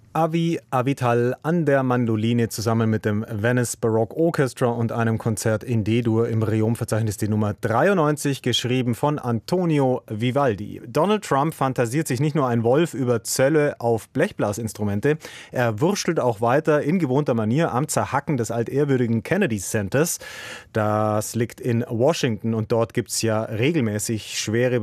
Avi Avital an der Mandoline zusammen mit dem Venice Baroque Orchestra und einem Konzert in D-Dur im Reom-Verzeichnis die Nummer 93, geschrieben von Antonio Vivaldi. Donald Trump fantasiert sich nicht nur ein Wolf über Zölle auf Blechblasinstrumente, er wurschtelt auch weiter in gewohnter Manier am Zerhacken des altehrwürdigen Kennedy Centers. Das liegt in Washington und dort gibt es ja regelmäßig schwere